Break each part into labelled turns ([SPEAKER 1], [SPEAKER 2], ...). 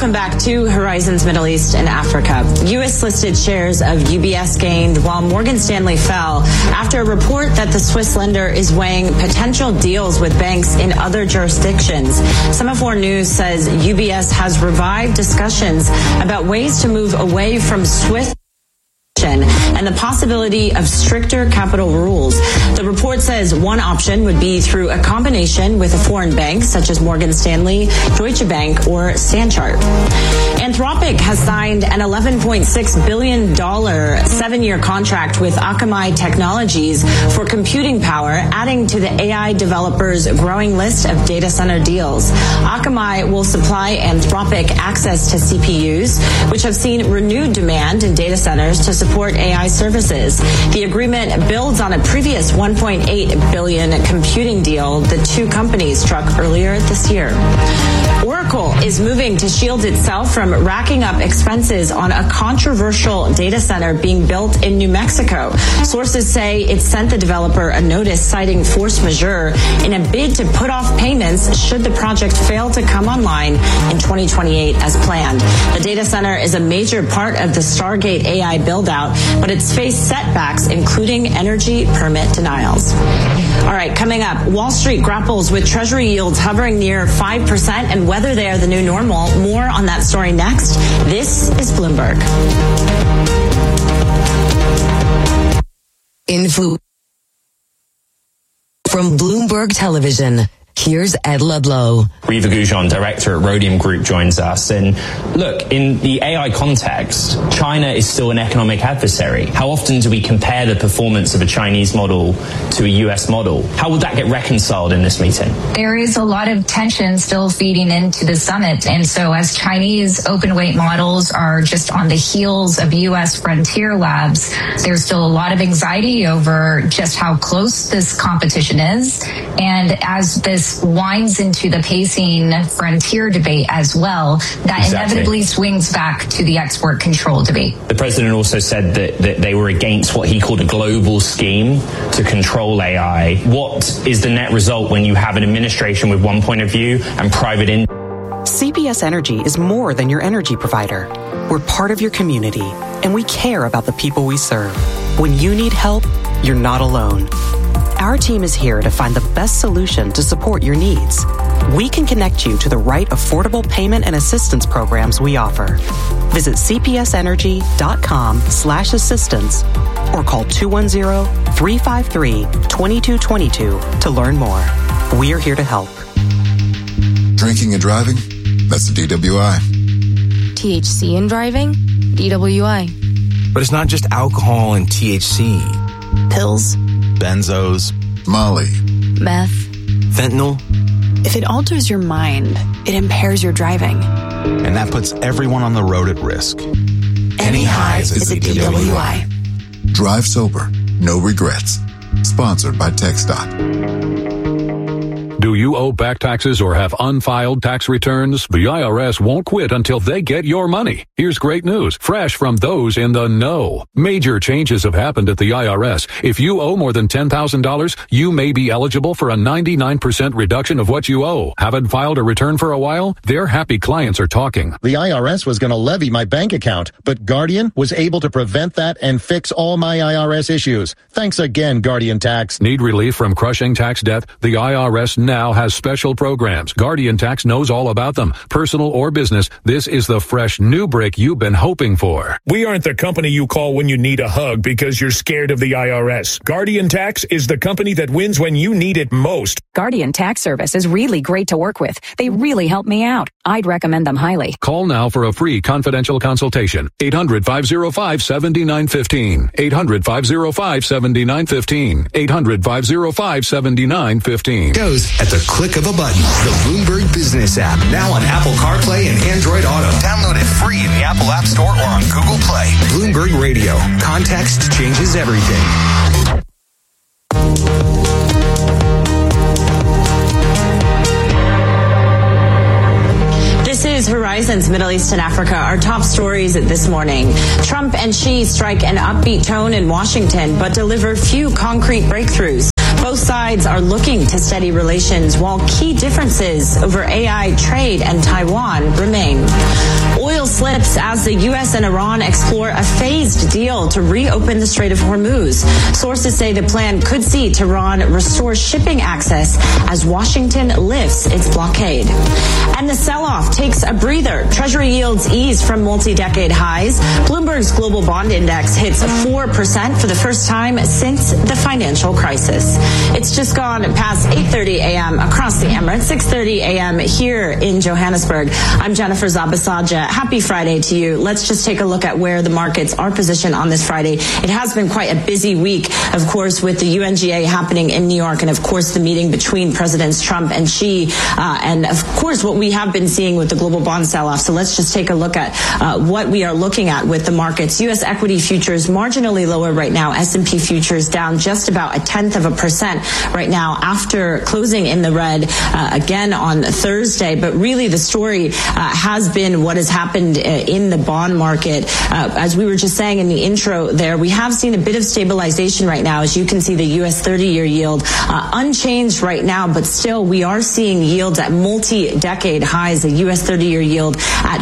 [SPEAKER 1] Welcome back to Horizons Middle East and Africa. U.S.-listed shares of UBS gained while Morgan Stanley fell after a report that the Swiss lender is weighing potential deals with banks in other jurisdictions. Semaphore News says UBS has revived discussions about ways to move away from Swiss and the possibility of stricter capital rules. The report says one option would be through a combination with a foreign bank such as Morgan Stanley, Deutsche Bank, or Standchart. Anthropic has signed an $11.6 billion 7-year contract with Akamai Technologies for computing power, adding to the AI developers' growing list of data center deals. Akamai will supply Anthropic access to CPUs, which have seen renewed demand in data centers to support AI services. The agreement builds on a previous $1.8 billion computing deal the two companies struck earlier this year. Oracle is moving to shield itself from racking up expenses on a controversial data center being built in New Mexico. Sources say it sent the developer a notice citing force majeure in a bid to put off payments should the project fail to come online in 2028 as planned. The data center is a major part of the Stargate AI build-out, but it's faced setbacks, including energy permit denials. All right, coming up, Wall Street grapples with Treasury yields hovering near 5% and whether they are the new normal. More on that story next. This is Bloomberg.
[SPEAKER 2] Info from Bloomberg Television. Here's Ed Ludlow.
[SPEAKER 3] Riva Goujon, director at Rhodium Group, joins us. And look, in the AI context, China is still an economic adversary. How often do we compare the performance of a Chinese model to a US model? How would that get reconciled in this meeting?
[SPEAKER 4] There is a lot of tension still feeding into the summit. And so as Chinese open weight models are just on the heels of US frontier labs, there's still a lot of anxiety over just how close this competition is. And as this winds into the pacing frontier debate as well, that inevitably swings back to the export control debate.
[SPEAKER 3] The president also said that they were against what he called a global scheme to control AI. What is the net result when you have an administration with one point of view and private
[SPEAKER 5] CPS Energy is more than your energy provider. We're part of your community, and we care about the people we serve. When you need help, you're not alone. Our team is here to find the best solution to support your needs. We can connect you to the right affordable payment and assistance programs we offer. Visit cpsenergy.com/assistance or call 210-353-2222 to learn more. We're here to help.
[SPEAKER 6] Drinking and driving? That's the DWI.
[SPEAKER 7] THC in driving? DWI.
[SPEAKER 8] But it's not just alcohol and THC.
[SPEAKER 7] Pills.
[SPEAKER 8] Benzos,
[SPEAKER 6] Molly,
[SPEAKER 7] meth,
[SPEAKER 8] fentanyl.
[SPEAKER 7] If it alters your mind, it impairs your driving.
[SPEAKER 8] And that puts everyone on the road at risk.
[SPEAKER 7] Any highs is a DWI.
[SPEAKER 6] Drive sober, no regrets. Sponsored by TxDOT.
[SPEAKER 9] Do you owe back taxes or have unfiled tax returns? The IRS won't quit until they get your money. Here's great news, fresh from those in the know. Major changes have happened at the IRS. If you owe more than $10,000, you may be eligible for a 99% reduction of what you owe. Haven't filed a return for a while? Their happy clients are talking.
[SPEAKER 10] The IRS was going to levy my bank account, but Guardian was able to prevent that and fix all my IRS issues. Thanks again, Guardian Tax.
[SPEAKER 9] Need relief from crushing tax debt? The IRS now has special programs. Guardian Tax knows all about them. Personal or business, this is the fresh new break you've been hoping for.
[SPEAKER 11] We aren't the company you call when you need a hug because you're scared of the IRS. Guardian Tax is the company that wins when you need it most.
[SPEAKER 12] Guardian Tax Service is really great to work with. They really help me out. I'd recommend them highly.
[SPEAKER 9] Call now for a free confidential consultation. 800-505-7915. 800-505-7915. 800-505-7915.
[SPEAKER 13] Goes at the click of a button. The Bloomberg Business app, now on Apple CarPlay and Android Auto. Download it free in the Apple App Store or on Google Play. Bloomberg Radio. Context changes everything.
[SPEAKER 1] This is Horizons Middle East and Africa. Our top stories this morning. Trump and Xi strike an upbeat tone in Washington, but deliver few concrete breakthroughs. Both sides are looking to steady relations, while key differences over AI trade and Taiwan remain. oil slips as the U.S. and Iran explore a phased deal to reopen the Strait of Hormuz. Sources say the plan could see Tehran restore shipping access as Washington lifts its blockade. And the sell-off takes a breather. Treasury yields ease from multi-decade highs. Bloomberg's global bond index hits 4% for the first time since the financial crisis. It's just gone past 8:30 a.m. across the Emirates, 6:30 a.m. here in Johannesburg. I'm Jennifer Zabasaja. Happy Friday to you. Let's just take a look at where the markets are positioned on this Friday. It has been quite a busy week, of course, with the UNGA happening in New York and, of course, the meeting between Presidents Trump and Xi, and, of course, what we have been seeing with the global bond sell-off. So let's just take a look at what we are looking at with the markets. U.S. equity futures marginally lower right now. S&P futures down just about 0.1% right now after closing in the red again on Thursday. But really the story has been what has happened in the bond market. As we were just saying in the intro there, we have seen a bit of stabilization right now. As you can see, the U.S. 30-year yield unchanged right now, but still we are seeing yields at multi-decade highs. The U.S. 30-year yield at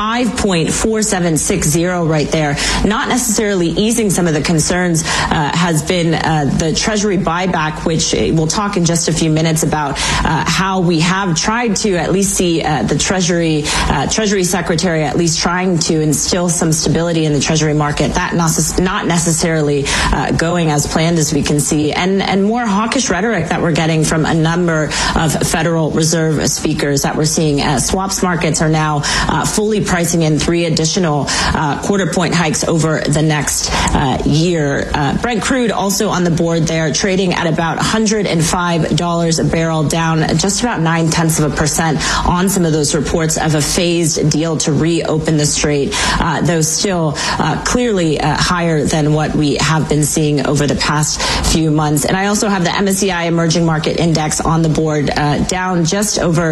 [SPEAKER 1] 5.4760 right there. Not necessarily easing some of the concerns has been the Treasury buyback, which we'll talk in just a few minutes about how we have tried to at least see the Treasury Secretary at least trying to instill some stability in the Treasury market. That not necessarily going as planned, as we can see, and more hawkish rhetoric that we're getting from a number of Federal Reserve speakers that we're seeing. Swaps markets are now fully pricing in 3 additional quarter point hikes over the next year. Brent crude also on the board there, trading at about $105 a barrel, down just about 0.9% on some of those reports of a phased deal to reopen the strait, though still clearly higher than what we have been seeing over the past few months. And I also have the MSCI Emerging Market Index on the board, down just over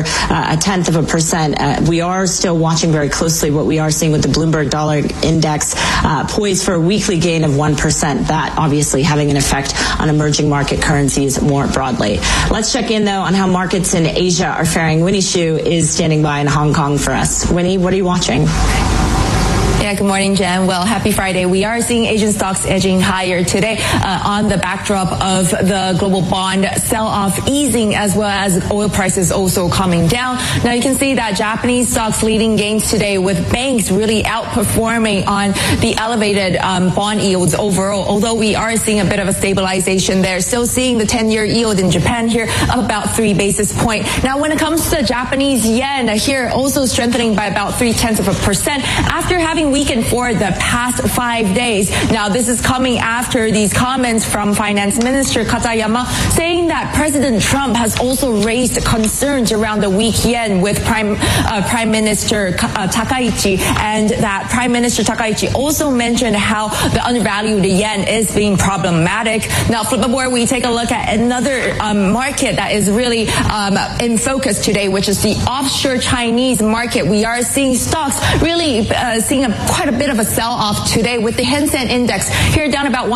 [SPEAKER 1] 0.1%. We are still watching very closely what we are seeing with the Bloomberg Dollar Index, poised for a weekly gain of 1%. That obviously having an effect on emerging market currencies more broadly. Let's check in, though, on how markets in Asia are faring. Winnie Xu is standing by in Hong Kong for us. Winnie, what are you watching?
[SPEAKER 14] Yeah, good morning, Jen. Well, happy Friday. We are seeing Asian stocks edging higher today on the backdrop of the global bond sell-off easing, as well as oil prices also coming down. Now, you can see that Japanese stocks leading gains today, with banks really outperforming on the elevated bond yields overall, although we are seeing a bit of a stabilization there. Still seeing the 10-year yield in Japan here up about 3 basis points. Now, when it comes to the Japanese yen, here also strengthening by about 0.3% after having weakened for the past 5 days. Now, this is coming after these comments from Finance Minister Katayama saying that President Trump has also raised concerns around the weak yen with Prime Minister Takaichi, and that Prime Minister Takaichi also mentioned how the undervalued yen is being problematic. Now, flip where we take a look at another market that is really in focus today, which is the offshore Chinese market. We are seeing stocks really seeing quite a bit of a sell-off today, with the Hang Seng Index here down about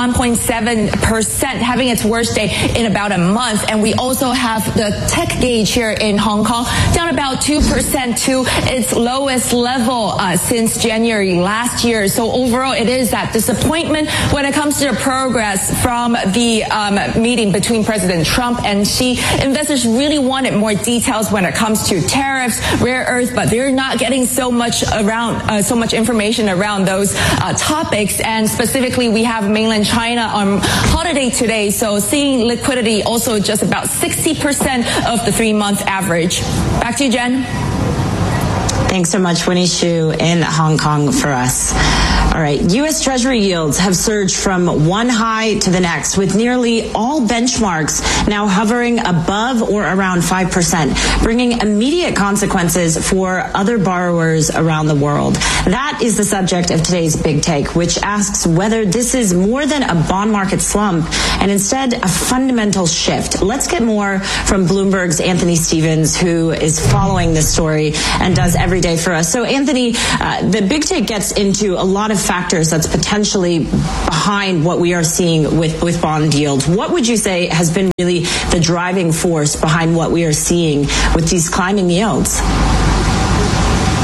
[SPEAKER 14] 1.7%, having its worst day in about a month. And we also have the tech gauge here in Hong Kong down about 2% to its lowest level since January last year. So overall, it is that disappointment when it comes to the progress from the meeting between President Trump and Xi. Investors really wanted more details when it comes to tariffs, rare earth, but they're not getting so much information around those topics. And specifically, we have mainland China on holiday today, so seeing liquidity also just about 60% of the 3-month average. Back to you, Jen.
[SPEAKER 1] Thanks so much, Winnie Xu in Hong Kong for us. All right, U.S. Treasury yields have surged from one high to the next, with nearly all benchmarks now hovering above or around 5%, bringing immediate consequences for other borrowers around the world. That is the subject of today's Big Take, which asks whether this is more than a bond market slump and instead a fundamental shift. Let's get more from Bloomberg's Anthony Stevens, who is following this story and does every day for us. So, Anthony, the Big Take gets into a lot of factors that's potentially behind what we are seeing with bond yields. What would you say has been really the driving force behind what we are seeing with these climbing yields?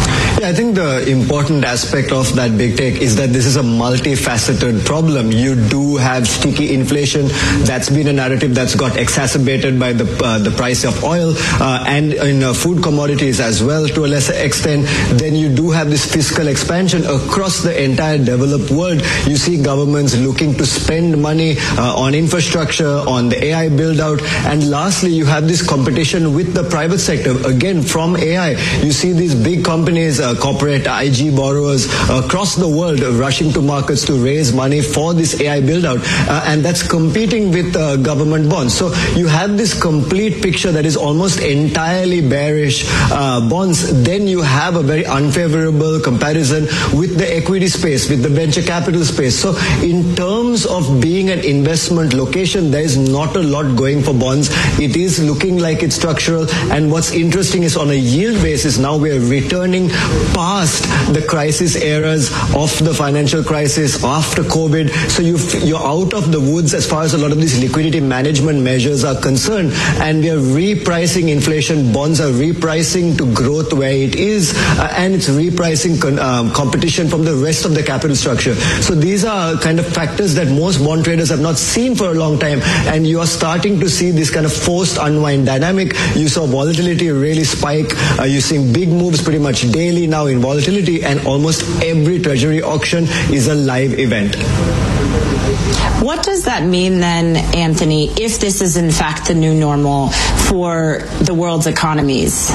[SPEAKER 15] I think the important aspect of that big take is that this is a multifaceted problem. You do have sticky inflation. That's been a narrative that's got exacerbated by the price of oil and in food commodities as well to a lesser extent. Then you do have this fiscal expansion across the entire developed world. You see governments looking to spend money on infrastructure, on the AI build out, and lastly you have this competition with the private sector. Again, from AI, you see these big companies, corporate IG borrowers across the world rushing to markets to raise money for this AI build out, and that's competing with government bonds. So you have this complete picture that is almost entirely bearish bonds. Then you have a very unfavorable comparison with the equity space, with the venture capital space. So in terms of being an investment location, there is not a lot going for bonds. It is looking like it's structural, and what's interesting is on a yield basis now we're returning past the crisis eras of the financial crisis after COVID. So you're out of the woods as far as a lot of these liquidity management measures are concerned, and we are repricing inflation. Bonds are repricing to growth where it is, and it's repricing competition from the rest of the capital structure. So these are kind of factors that most bond traders have not seen for a long time, and you are starting to see this kind of forced unwind dynamic. You saw volatility really spike. You're seeing big moves pretty much daily now in volatility, and almost every treasury auction is a live event.
[SPEAKER 1] What does that mean then, Anthony, if this is in fact the new normal for the world's economies?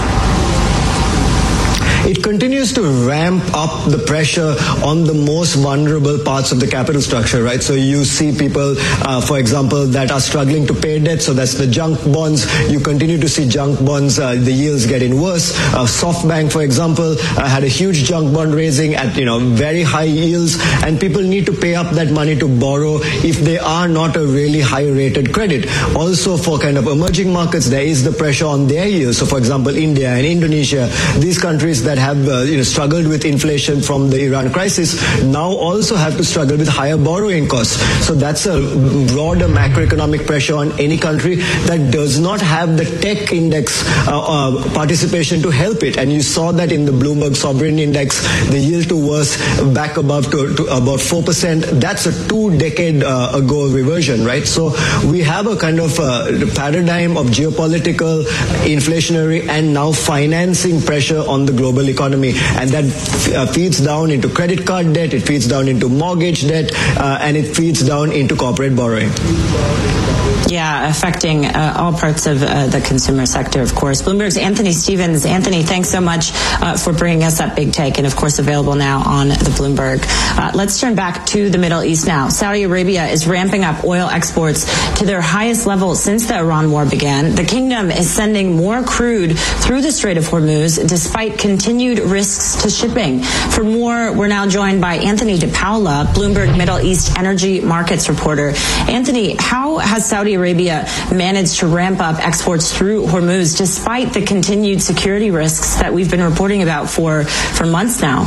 [SPEAKER 15] It continues to ramp up the pressure on the most vulnerable parts of the capital structure, right? So you see people, for example, that are struggling to pay debt. So that's the junk bonds. You continue to see junk bonds, the yields getting worse. SoftBank, for example, had a huge junk bond raising at, very high yields, and people need to pay up that money to borrow if they are not a really high rated credit. Also for kind of emerging markets, there is the pressure on their yields. So for example, India and Indonesia, these countries that have struggled with inflation from the Iran crisis now also have to struggle with higher borrowing costs. So that's a broader macroeconomic pressure on any country that does not have the tech index participation to help it. And you saw that in the Bloomberg Sovereign Index, the yield to worst back above to about 4%. That's a 2-decade ago reversion, right? So we have a kind of paradigm of geopolitical, inflationary, and now financing pressure on the global economy, and that feeds down into credit card debt, it feeds down into mortgage debt, and it feeds down into corporate borrowing.
[SPEAKER 1] Yeah, affecting all parts of the consumer sector, of course. Bloomberg's Anthony Stevens. Anthony, thanks so much for bringing us that big take, and of course available now on the Bloomberg. Let's turn back to the Middle East now. Saudi Arabia is ramping up oil exports to their highest level since the Iran war began. The kingdom is sending more crude through the Strait of Hormuz despite continued risks to shipping. For more, we're now joined by Anthony DePaula, Bloomberg Middle East energy markets reporter. Anthony, how has Saudi Arabia managed to ramp up exports through Hormuz despite the continued security risks that we've been reporting about for months now?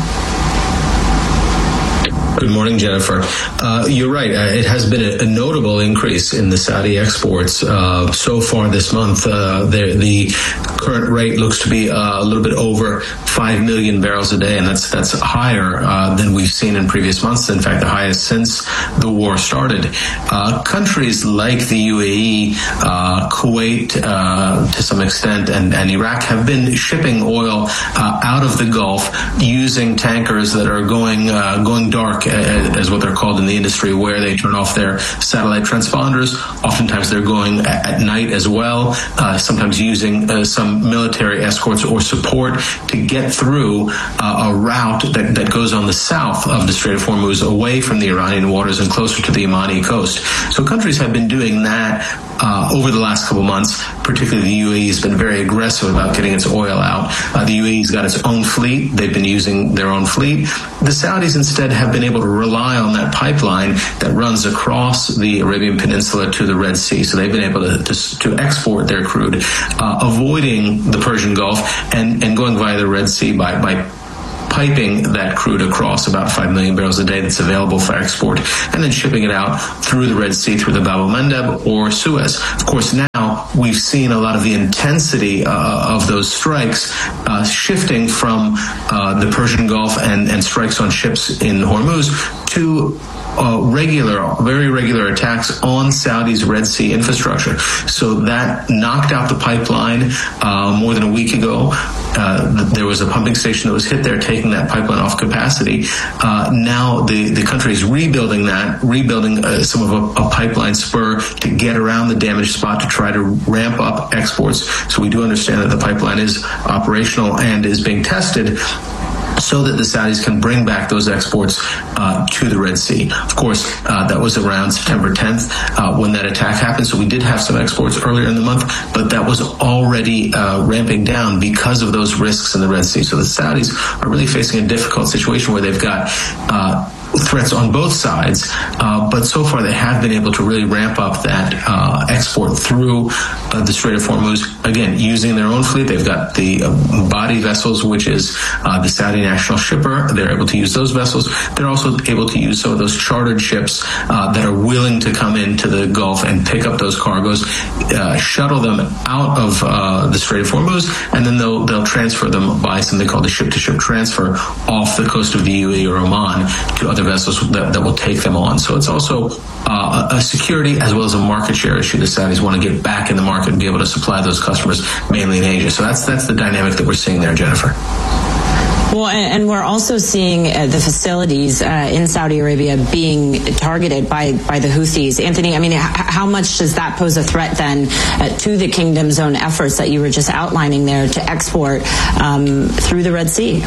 [SPEAKER 16] Good morning, Jennifer. You're right. It has been a notable increase in the Saudi exports so far this month. The current rate looks to be a little bit over 5 million barrels a day, and that's higher than we've seen in previous months. In fact, the highest since the war started. Countries like the UAE, Kuwait, to some extent, and Iraq have been shipping oil out of the Gulf using tankers that are going dark, as what they're called in the industry, where they turn off their satellite transponders. Oftentimes they're going at night as well, sometimes using some military escorts or support to get through a route that goes on the south of the Strait of Hormuz, away from the Iranian waters and closer to the Yemeni coast. So countries have been doing that over the last couple months. Particularly the UAE has been very aggressive about getting its oil out. The UAE's got its own fleet. They've been using their own fleet. The Saudis instead have been able to rely on that pipeline that runs across the Arabian Peninsula to the Red Sea. So they've been able to export their crude, avoiding the Persian Gulf and going via the Red Sea by piping that crude across, about 5 million barrels a day that's available for export, and then shipping it out through the Red Sea, through the Bab el-Mandeb or Suez. Of course, now we've seen a lot of the intensity of those strikes shifting from the Persian Gulf and strikes on ships in Hormuz to very regular attacks on Saudi's Red Sea infrastructure. So that knocked out the pipeline more than a week ago. There was a pumping station that was hit there, taking that pipeline off capacity. Now the country is rebuilding some of a pipeline spur to get around the damaged spot to try to ramp up exports. So we do understand that the pipeline is operational and is being tested, so that the Saudis can bring back those exports to the Red Sea. Of course, that was around September 10th when that attack happened. So we did have some exports earlier in the month, but that was already ramping down because of those risks in the Red Sea. So the Saudis are really facing a difficult situation where they've got threats on both sides, but so far they have been able to really ramp up that export through the Strait of Hormuz, again, using their own fleet. They've got the Badi vessels, which is the Saudi national shipper. They're able to use those vessels. They're also able to use some of those chartered ships that are willing to come into the Gulf and pick up those cargoes, shuttle them out of the Strait of Hormuz, and then they'll transfer them by something called a ship-to-ship transfer off the coast of the UAE or Oman to other vessels that will take them on. So it's also a security as well as a market share issue. The Saudis want to get back in the market and be able to supply those customers mainly in Asia. So that's the dynamic that we're seeing there, Jennifer.
[SPEAKER 1] Well, and we're also seeing the facilities in Saudi Arabia being targeted by the Houthis. Anthony, I mean, how much does that pose a threat then to the kingdom's own efforts that you were just outlining there to export through the Red Sea?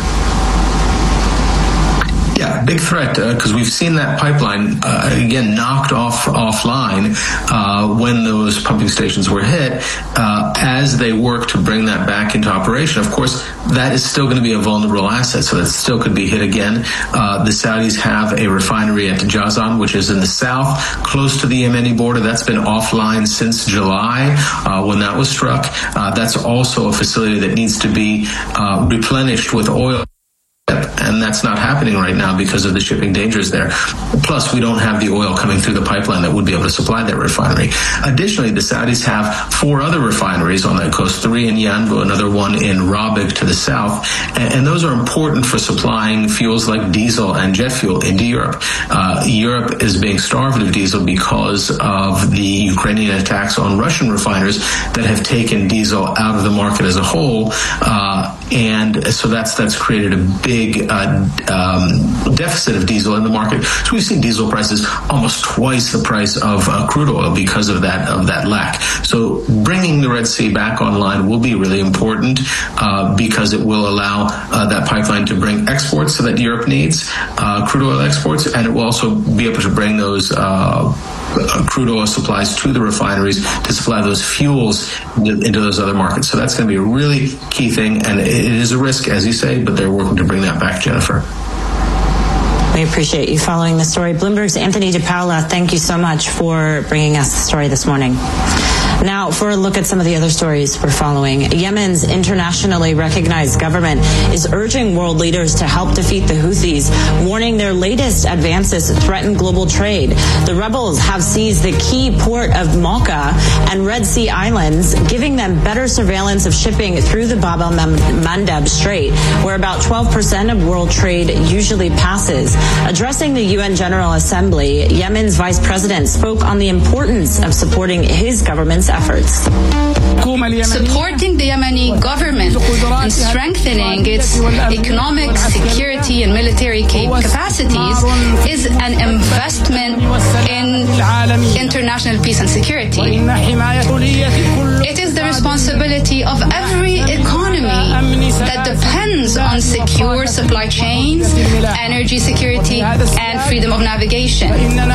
[SPEAKER 16] Yeah, big threat because we've seen that pipeline again knocked offline when those pumping stations were hit. As they work to bring that back into operation, of course, that is still going to be a vulnerable asset, so that still could be hit again. The Saudis have a refinery at Jazan, which is in the south, close to the Yemeni border. That's been offline since July when that was struck. That's also a facility that needs to be replenished with oil. And that's not happening right now because of the shipping dangers there. Plus, we don't have the oil coming through the pipeline that would be able to supply that refinery. Additionally, the Saudis have 4 other refineries on that coast, 3 in Yanbu, another one in Rabigh to the south. And those are important for supplying fuels like diesel and jet fuel into Europe. Europe is being starved of diesel because of the Ukrainian attacks on Russian refiners that have taken diesel out of the market as a whole. And so that's created a big deficit of diesel in the market. So we've seen diesel prices almost twice the price of crude oil because of that lack. So bringing the Red Sea back online will be really important because it will allow that pipeline to bring exports that Europe needs, crude oil exports, and it will also be able to bring those crude oil supplies to the refineries to supply those fuels into those other markets. So that's going to be a really key thing, and it is a risk, as you say, but they're working to bring that back, Jennifer.
[SPEAKER 1] We appreciate you following the story. Bloomberg's Anthony DePaola, thank you so much for bringing us the story this morning. Now, for a look at some of the other stories we're following. Yemen's internationally recognized government is urging world leaders to help defeat the Houthis, warning their latest advances threaten global trade. The rebels have seized the key port of Malqa and Red Sea Islands, giving them better surveillance of shipping through the Bab el-Mandeb Strait, where about 12% of world trade usually passes. Addressing the UN General Assembly, Yemen's vice president spoke on the importance of supporting his government's efforts.
[SPEAKER 17] Supporting the Yemeni government and strengthening its economic, security, and military capacities is an investment in international peace and security. It is the responsibility of every economy that depends on secure supply chains, energy security, and freedom of navigation.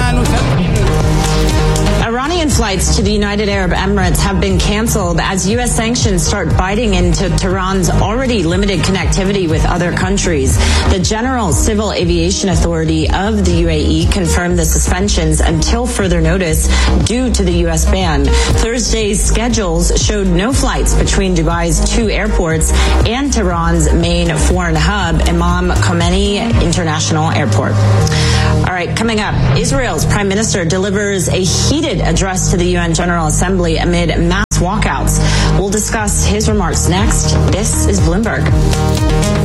[SPEAKER 1] Iranian flights to the United Arab Emirates have been canceled as U.S. sanctions start biting into Tehran's already limited connectivity with other countries. The General Civil Aviation Authority of the UAE confirmed the suspensions until further notice due to the U.S. ban. Thursday's schedules showed no flights between Dubai's 2 airports and Tehran's main foreign hub, Imam Khomeini International Airport. All right, coming up, Israel's prime minister delivers a heated address to the UN General Assembly amid mass walkouts. We'll discuss his remarks next. This is Bloomberg.